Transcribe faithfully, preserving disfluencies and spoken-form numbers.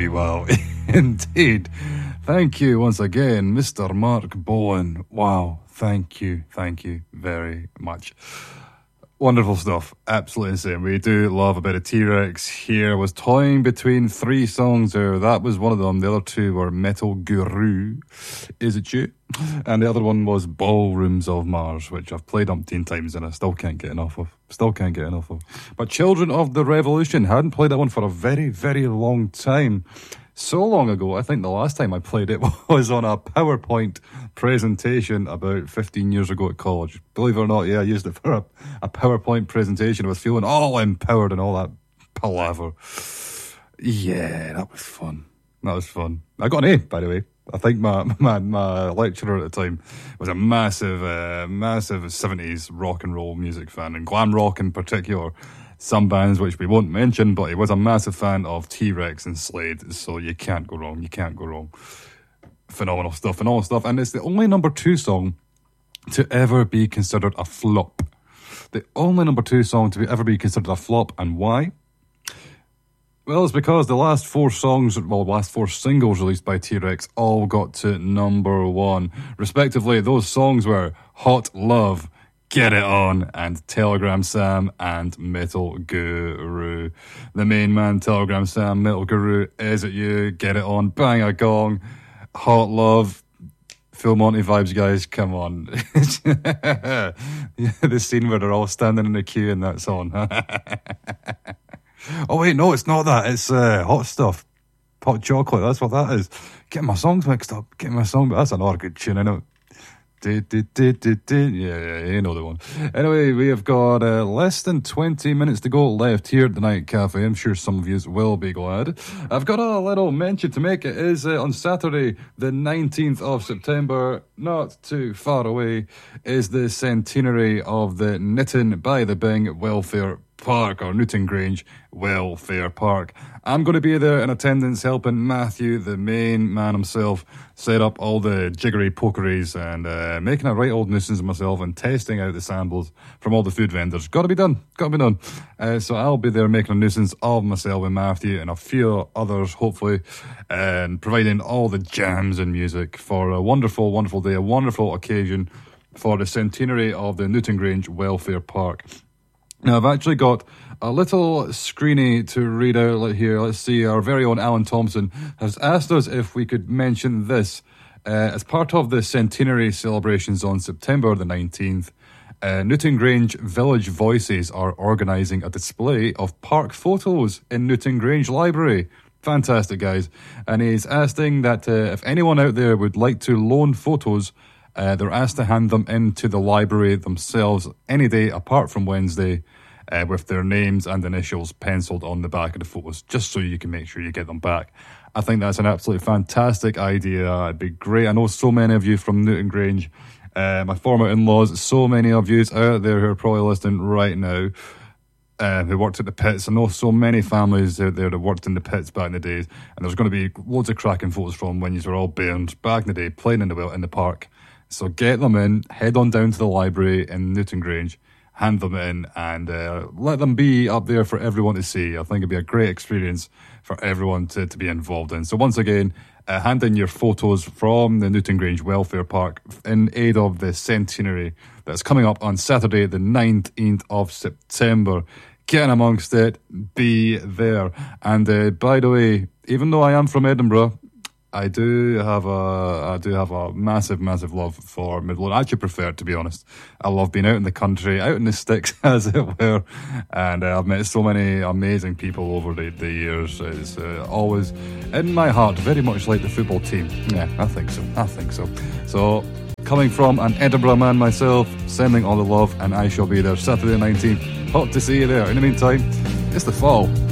wee while. Indeed. Thank you once again, Mister Mark Bowen. Wow. Thank you. Thank you very much. Wonderful stuff. Absolutely insane. We do love a bit of T-Rex here. I was toying between three songs there. That was one of them. The other two were Metal Guru, Is It You? And the other one was Ballrooms of Mars, which I've played umpteen times and I still can't get enough of. Still can't get enough of. But Children of the Revolution, hadn't played that one for a very, very long time. So long ago, I think the last time I played it was on a PowerPoint presentation about fifteen years ago at college. Believe it or not, yeah, I used it for a, a PowerPoint presentation. I was feeling all empowered and all that palaver. Yeah, that was fun. That was fun. I got an A, by the way. I think my, my, my lecturer at the time was a massive, uh, massive seventies rock and roll music fan, and glam rock in particular. Some bands which we won't mention, but he was a massive fan of T-Rex and Slade, so you can't go wrong. You can't go wrong. Phenomenal stuff, phenomenal stuff. And it's the only number two song to ever be considered a flop. The only number two song to be, ever be considered a flop. And why? Well, it's because the last four songs, well, the last four singles released by T-Rex all got to number one. Respectively, those songs were Hot Love, Get It On, and Telegram Sam and Metal Guru. The main man, Telegram Sam, Metal Guru, Is It You? Get It On, Bang a Gong, Hot Love, Phil Monty vibes, guys, come on. The scene where they're all standing in the queue and that's on. Oh wait, no, it's not that, it's uh, Hot Stuff, Hot Chocolate, that's what that is. Getting my songs mixed up, getting my song, but that's another good tune, I know. Do, do, do, do, do. Yeah, yeah, you know the one. Anyway, we have got uh, less than twenty minutes to go left here at the Night Cafe. I'm sure some of you will be glad. I've got a little mention to make. It is uh, on Saturday, the nineteenth of September, not too far away, is the centenary of the Nitton by the Bing Welfare Park, or Newton Grange Welfare Park. I'm going to be there in attendance helping Matthew, the main man himself, set up all the jiggery pokeries and uh, making a right old nuisance of myself and testing out the samples from all the food vendors. Got to be done. Got to be done. Uh, so I'll be there making a nuisance of myself and Matthew and a few others, hopefully, and providing all the jams and music for a wonderful, wonderful day, a wonderful occasion for the centenary of the Newton Grange Welfare Park. Now, I've actually got a little screeny to read out here. Let's see, our very own Alan Thompson has asked us if we could mention this. Uh, as part of the centenary celebrations on September the nineteenth, uh, Newton Grange Village Voices are organising a display of park photos in Newton Grange Library. Fantastic, guys. And he's asking that uh, if anyone out there would like to loan photos, Uh, they're asked to hand them into the library themselves any day apart from Wednesday, uh, with their names and initials penciled on the back of the photos, just so you can make sure you get them back. I think that's an absolutely fantastic idea. It'd be great. I know so many of you from Newton Grange, uh, my former in-laws, so many of you out there who are probably listening right now, uh, who worked at the pits. I know so many families out there that worked in the pits back in the days, and there's going to be loads of cracking photos from when you were all burned back in the day, playing in the, in the park. So get them in, head on down to the library in Newton Grange, hand them in, and uh, let them be up there for everyone to see. I think it'd be a great experience for everyone to, to be involved in. So once again, uh, hand in your photos from the Newton Grange Welfare Park in aid of the centenary that's coming up on Saturday, the nineteenth of September. Get in amongst it, be there. And uh, by the way, even though I am from Edinburgh, I do have a I do have a massive, massive love for Midlothian. I actually prefer it, to be honest. I love being out in the country, out in the sticks, as it were. And uh, I've met so many amazing people over the, the years. It's uh, always in my heart, very much like the football team. Yeah, I think so. I think so. So, coming from an Edinburgh man myself, sending all the love, and I shall be there Saturday the nineteenth. Hope to see you there. In the meantime, it's the fall.